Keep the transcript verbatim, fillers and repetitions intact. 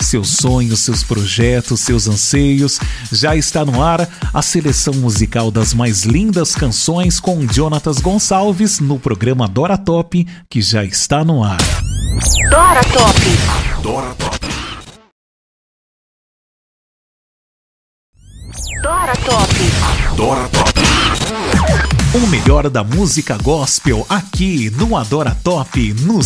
seus sonhos, seus projetos, seus anseios. Já está no ar a seleção musical das mais lindas canções com Jonatas Gonçalves no programa Dora Top, que já está no ar. Dora Top. Dora Top. Dora Top. Dora Top. O melhor da música gospel aqui no Adora Top, no